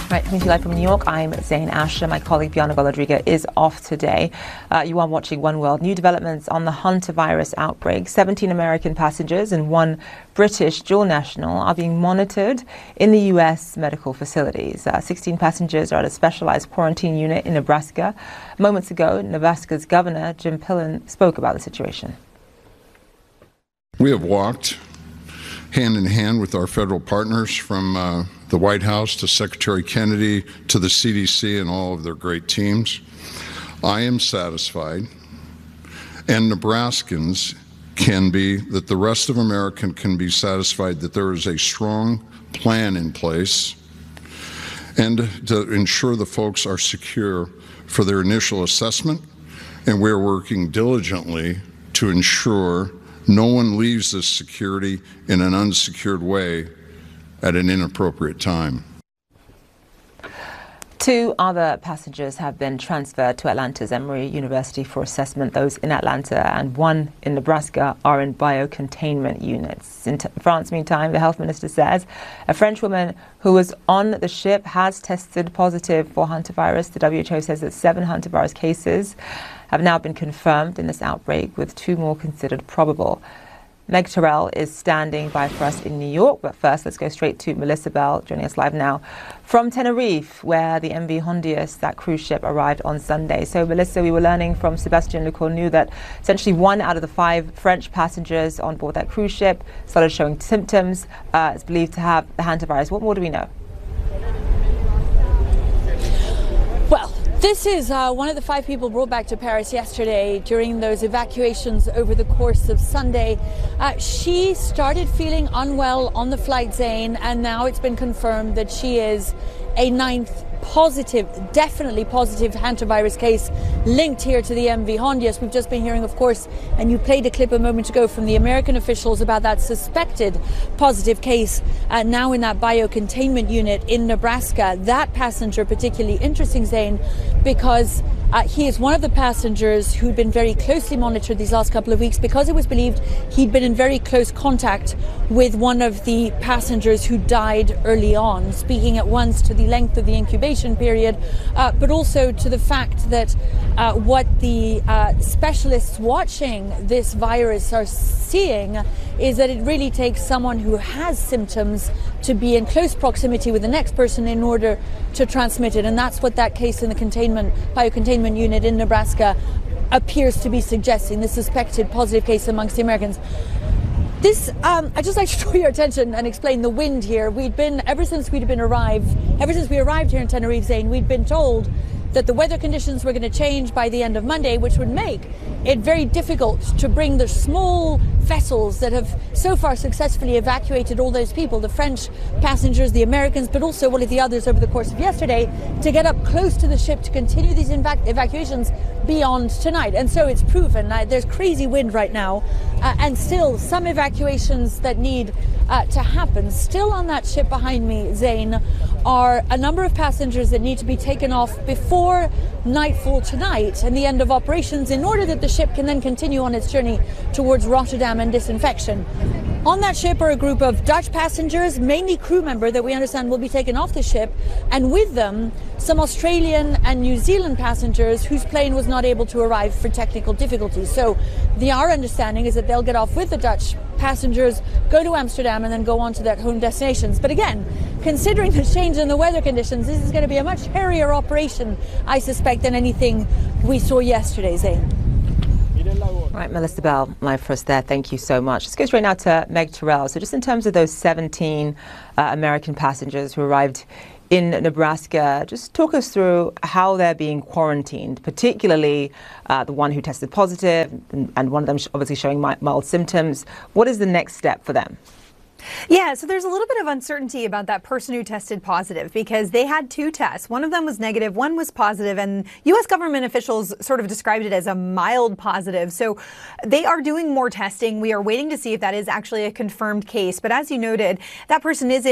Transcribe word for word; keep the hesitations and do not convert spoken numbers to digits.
Right, coming to you live from New York, I'm Zain Asher. My colleague Bianca Rodriguez is off today. Uh, you are watching One World. New developments on the hantavirus outbreak. seventeen American passengers and one British dual national are being monitored in the U S medical facilities. Uh, sixteen passengers are at a specialized quarantine unit in Nebraska. Moments ago, Nebraska's Governor Jim Pillen spoke about the situation. We have walked hand in hand with our federal partners from uh, the White House to Secretary Kennedy to the C D C and all of their great teams. I am satisfied, and Nebraskans can be, that the rest of America can be satisfied that there is a strong plan in place and to ensure the folks are secure for their initial assessment, and we're working diligently to ensure no one leaves this security in an unsecured way at an inappropriate time. Two other passengers have been transferred to Atlanta's Emory University for assessment. Those in Atlanta and one in Nebraska are in biocontainment units. In France, meantime, the health minister says a French woman who was on the ship has tested positive for hantavirus. The W H O says that seven hantavirus cases have now been confirmed in this outbreak, with two more considered probable. Meg Terrell is standing by for us in New York, but first let's go straight to Melissa Bell, joining us live now from Tenerife, where the M V Hondius, that cruise ship, arrived on Sunday. So Melissa, we were learning from Sébastien Lecornu that essentially one out of the five French passengers on board that cruise ship started showing symptoms. Uh, it's believed to have the hantavirus. What more do we know? Well, this is uh, one of the five people brought back to Paris yesterday during those evacuations over the course of Sunday. Uh, she started feeling unwell on the flight, Zain, and now it's been confirmed that she is a ninth positive, definitely positive hantavirus case linked here to the M V Hondius. We've just been hearing, of course, and you played a clip a moment ago from the American officials about that suspected positive case uh, now in that biocontainment unit in Nebraska. That passenger particularly interesting, Zain, because Uh, he is one of the passengers who'd been very closely monitored these last couple of weeks because it was believed he'd been in very close contact with one of the passengers who died early on, speaking at once to the length of the incubation period, uh, but also to the fact that uh, what the uh, specialists watching this virus are seeing is that it really takes someone who has symptoms to be in close proximity with the next person in order to transmit it. And that's what that case in the containment, biocontainment unit in Nebraska appears to be suggesting, the suspected positive case amongst the Americans. This, um, I'd just like to draw your attention and explain the wind here. We'd been, ever since we'd been arrived, ever since we arrived here in Tenerife, Zain, we'd been told that the weather conditions were going to change by the end of Monday, which would make it very difficult to bring the small vessels that have so far successfully evacuated all those people, the French passengers, the Americans, but also all of the others over the course of yesterday, to get up close to the ship to continue these evac- evacuations beyond tonight. And so it's proven. Uh, there's crazy wind right now, uh, and still some evacuations that need uh, to happen. Still on that ship behind me, Zain, are a number of passengers that need to be taken off before nightfall tonight and the end of operations in order that the ship can then continue on its journey towards Rotterdam and disinfection. On that ship are a group of Dutch passengers, mainly crew member that we understand will be taken off the ship, and with them some Australian and New Zealand passengers whose plane was not able to arrive for technical difficulties. So the our understanding is that they'll get off with the Dutch passengers, go to Amsterdam, and then go on to their home destinations. But again, considering the change in the weather conditions, this is going to be a much hairier operation, I suspect, than anything we saw yesterday, Zain. Right, Melissa Bell, live for us there. Thank you so much. Let's go straight now to Meg Terrell. So just in terms of those seventeen uh, American passengers who arrived in Nebraska, just talk us through how they're being quarantined, particularly uh, the one who tested positive and, and one of them obviously showing mild symptoms. What is the next step for them? Yeah, so there's a little bit of uncertainty about that person who tested positive because they had two tests. One of them was negative, one was positive, and U S government officials sort of described it as a mild positive. So they are doing more testing. We are waiting to see if that is actually a confirmed case. But as you noted, that person is in